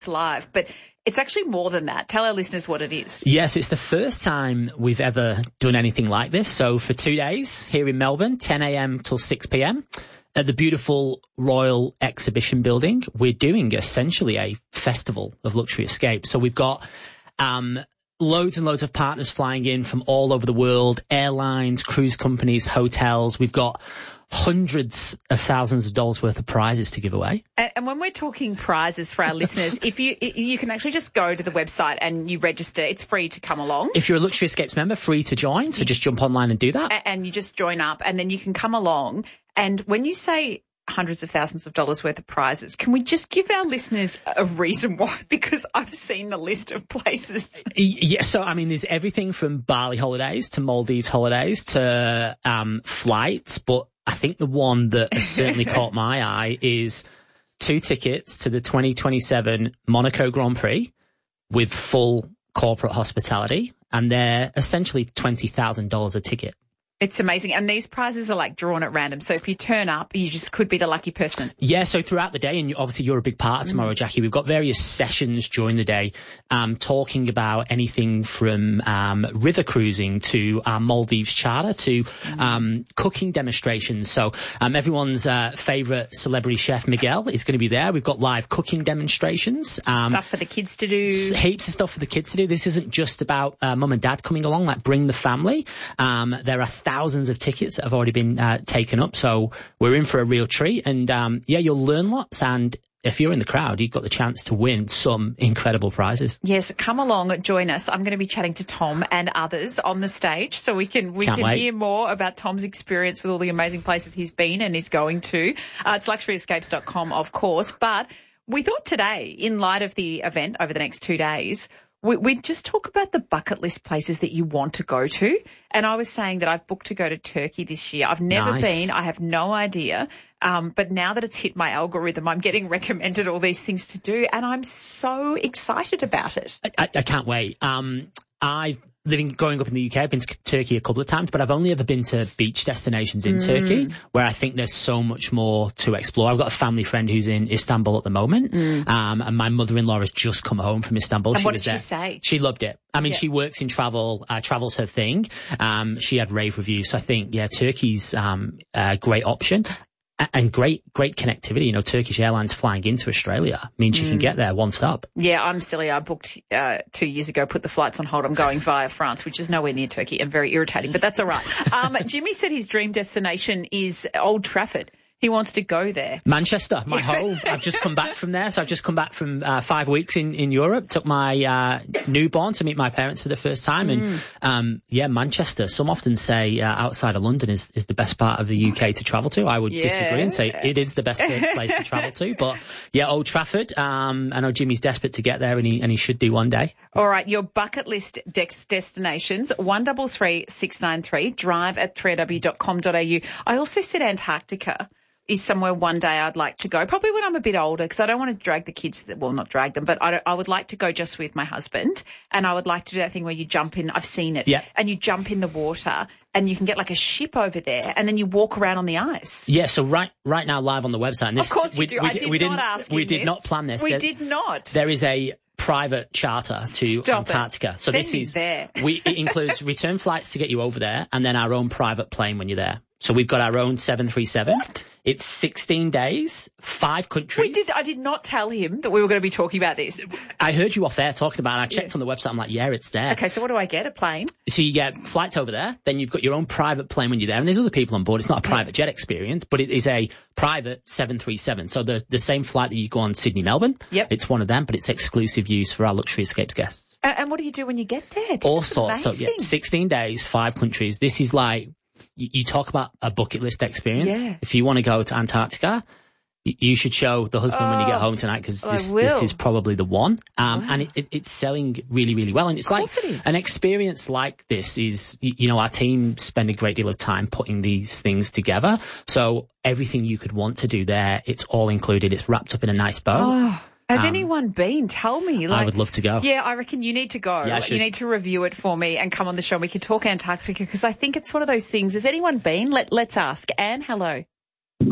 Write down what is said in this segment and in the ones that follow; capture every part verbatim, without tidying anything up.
live, but it's actually more than that. Tell our listeners what it is. Yes, it's the first time we've ever done anything like this. So for two days here in Melbourne, ten a.m. till six p.m. at the beautiful Royal Exhibition Building, we're doing essentially a festival of luxury escape. So we've got um, loads and loads of partners flying in from all over the world, airlines, cruise companies, hotels. We've got hundreds of thousands of dollars worth of prizes to give away. And, and when we're talking prizes for our listeners, if you you can actually just go to the website and you register. It's free to come along. If you're a Luxury Escapes member, free to join. So just jump online and do that. And, and you just join up and then you can come along. And when you say hundreds of thousands of dollars worth of prizes, can we just give our listeners a reason why? Because I've seen the list of places. Yeah, so, I mean, there's everything from Bali holidays to Maldives holidays to um, flights, but I think the one that has certainly caught my eye is two tickets to the twenty twenty-seven Monaco Grand Prix with full corporate hospitality, and they're essentially twenty thousand dollars a ticket. It's amazing. And these prizes are like drawn at random. So if you turn up, you just could be the lucky person. Yeah, so throughout the day, and obviously you're a big part of tomorrow, mm. Jackie, we've got various sessions during the day um, talking about anything from um, river cruising to our Maldives charter to mm. um, cooking demonstrations. So um, everyone's uh, favourite celebrity chef, Miguel, is going to be there. We've got live cooking demonstrations. Um, stuff for the kids to do. Heaps of stuff for the kids to do. This isn't just about uh, mum and dad coming along, like bring the family. Um, there are thousands of tickets that have already been uh, taken up, so we're in for a real treat. And um, yeah, you'll learn lots, and if you're in the crowd, you've got the chance to win some incredible prizes. Yes, come along, join us. I'm going to be chatting to Tom and others on the stage, so we can we Can't can wait. hear more about Tom's experience with all the amazing places he's been and is going to. Uh, it's luxury escapes dot com, of course, but we thought today, in light of the event over the next two days, we, we'd just talk about the bucket list places that you want to go to. And I was saying that I've booked to go to Turkey this year. I've never Nice. been. I have no idea. Um, but now that it's hit my algorithm, I'm getting recommended all these things to do, and I'm so excited about it. I, I can't wait. Um, I've living growing up in the U K, I've been to Turkey a couple of times, but I've only ever been to beach destinations in mm. Turkey, where I think there's so much more to explore. I've got a family friend who's in Istanbul at the moment, mm. um, and my mother-in-law has just come home from Istanbul. And she what was did there. she say? She loved it. I mean, yeah. she works in travel, uh, travel's her thing. Um, she had rave reviews. So I think, yeah, Turkey's um, a great option. And great, great connectivity. You know, Turkish Airlines flying into Australia means you mm. can get there one stop. Yeah, I'm silly. I booked uh, two years ago, put the flights on hold. I'm going via France, which is nowhere near Turkey and very irritating, but that's all right. Um, Jimmy said his dream destination is Old Trafford. He wants to go there. Manchester, my home. I've just come back from there. So I've just come back from uh, five weeks in, in Europe, took my uh, newborn to meet my parents for the first time. Mm. And, um, yeah, Manchester. Some often say uh, outside of London is, is the best part of the U K to travel to. I would yeah. disagree and say it is the best place to travel to. But, yeah, Old Trafford. Um, I know Jimmy's desperate to get there, and he, and he should do one day. All right, your bucket list dex destinations, one three three six nine three, drive at three w dot com dot a u. I also said Antarctica is somewhere one day I'd like to go, probably when I'm a bit older, because I don't want to drag the kids, well, not drag them, but I, don't, I would like to go just with my husband, and I would like to do that thing where you jump in, I've seen it, yeah. and you jump in the water, and you can get like a ship over there, and then you walk around on the ice. Yeah, so right right now live on the website. And this, of course you we, do. We, I did we not didn't, ask We you did this. not plan this. We there, did not. There is a private charter to Stop Antarctica. It. So Send this me is there. we it includes return flights to get you over there, and then our own private plane when you're there. So we've got our own seven thirty-seven. What? It's sixteen days, five countries. We did. I did not tell him that we were going to be talking about this. I heard you off there talking about it. I checked yeah. on the website. I'm like, yeah, it's there. Okay, so what do I get? A plane? So you get flights over there. Then you've got your own private plane when you're there. And there's other people on board. It's not a private jet experience, but it is a private seven thirty-seven. So the, the same flight that you go on Sydney-Melbourne. Yep. It's one of them, but it's exclusive use for our Luxury Escapes guests. And, and what do you do when you get there? This All sorts. amazing. So yeah, sixteen days, five countries. This is like, you, you talk about a bucket list experience. Yeah. If you want to go to Antarctica, you, you should show the husband oh, when you get home tonight, because oh, this, this is probably the one. Um, wow. And it, it, it's selling really, really well. And it's like it is. an experience like this is, you know, our team spend a great deal of time putting these things together. So everything you could want to do there, it's all included. It's wrapped up in a nice bow. Oh. Has um, anyone been? Tell me. Like, I would love to go. Yeah, I reckon you need to go. Yeah, I like, should. You need to review it for me and come on the show and we can talk Antarctica, because I think it's one of those things. Has anyone been? Let, let's ask. Anne, hello.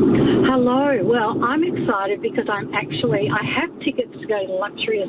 Hello. Well, I'm excited because I'm actually, I have tickets to go to Luxury